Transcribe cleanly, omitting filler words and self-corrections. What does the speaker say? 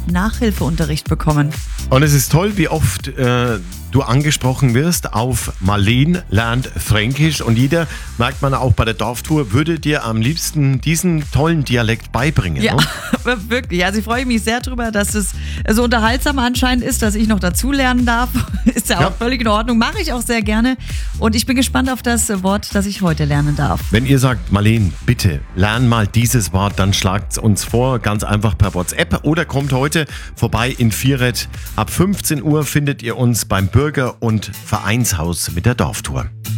Nachhilfeunterricht bekommen. Und es ist toll, wie oft du angesprochen wirst auf Marleen lernt Fränkisch. Und jeder, merkt man auch bei der Dorftour, würde dir am liebsten diesen tollen Dialekt beibringen. Ja, Ne? wirklich. Also ich freue mich sehr drüber, dass es so unterhaltsam anscheinend ist, dass ich noch dazulernen darf. Ist ja auch völlig in Ordnung. Mache ich auch sehr gerne. Und ich bin gespannt auf das Wort, das ich heute lernen darf. Wenn ihr sagt, Marleen, bitte lern mal dieses Wort, dann schlagt uns vor, ganz einfach per WhatsApp oder kommt heute vorbei in Vieret. Ab 15 Uhr findet ihr uns beim Bürger- und Vereinshaus mit der Dorftour.